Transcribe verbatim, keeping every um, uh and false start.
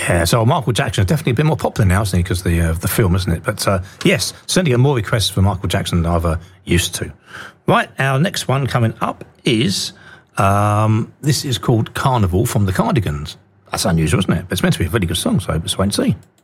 Yeah, so Michael Jackson has definitely been more popular now, hasn't he, because of the, uh, the film, isn't it? But uh, yes, certainly get more requests for Michael Jackson than I've uh, used to. Right, our next one coming up is, um, this is called Carnival from the Cardigans. That's unusual, isn't it? But it's meant to be a really good song, so let's wait and see.